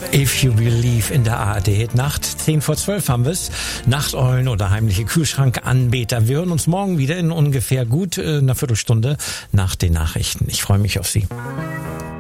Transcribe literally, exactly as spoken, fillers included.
If You Believe in der A R D-Nacht. zehn vor zwölf haben wir es. Nachteulen oder heimliche Kühlschrankanbeter. Wir hören uns morgen wieder in ungefähr gut äh, einer Viertelstunde nach den Nachrichten. Ich freue mich auf Sie.